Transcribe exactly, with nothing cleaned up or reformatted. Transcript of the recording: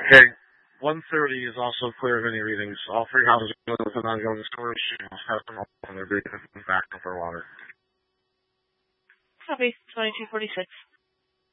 Okay. one thirty is also clear of any readings. All three houses are within ongoing storage. Have them all on their back for water. Copy. twenty-two forty-six.